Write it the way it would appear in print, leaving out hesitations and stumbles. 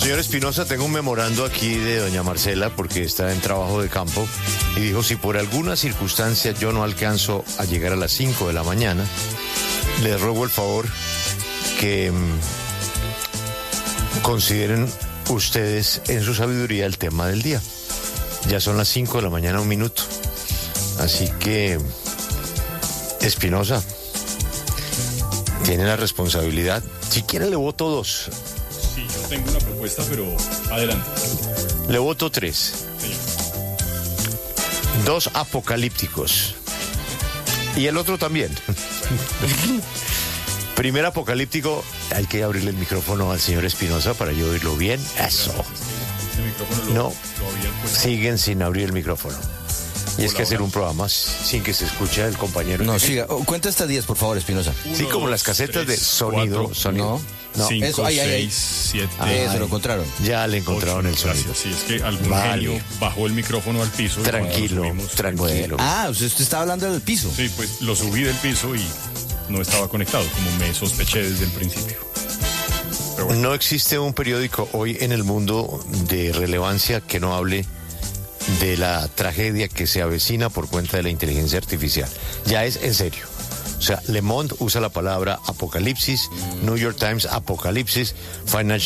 Señor Espinosa, tengo un memorando aquí de doña Marcela porque está en trabajo de campo y dijo, si por alguna circunstancia yo no alcanzo a llegar a las 5 de la mañana, les ruego el favor que consideren ustedes en su sabiduría el tema del día. Ya son las 5 de la mañana, 1 minuto. Así que, Espinosa, tiene la responsabilidad. Si quiere le voto 2. Sí, yo tengo una propuesta, pero adelante. Le voto 3. Señor. 2 apocalípticos. Y el otro también. Primer apocalíptico, hay que abrirle el micrófono al señor Espinosa para yo oírlo bien. Eso. Este micrófono No, lo habían puesto. siguen sin abrir el micrófono. Y es que hacer un programa sin que se escuche el compañero. No, siga. Cuenta hasta 10, por favor, Espinosa. Sí, como las casetas de sonido. No. No, 5, eso, ahí. 6, 7, Eso lo encontraron. ya le encontraron el sonido. Gracias. Sí, es que algún Vale. genio bajó el micrófono al piso. y Tranquilo, cuando lo subimos, tranquilo. Usted estaba hablando del piso. Sí, pues lo subí del piso y no estaba conectado, como me sospeché desde el principio. Pero bueno, No existe un periódico hoy en el mundo de relevancia que no hable de la tragedia que se avecina por cuenta de la inteligencia artificial. Ya es en serio. O sea, Le Monde usa la palabra apocalipsis, New York Times apocalipsis, Financial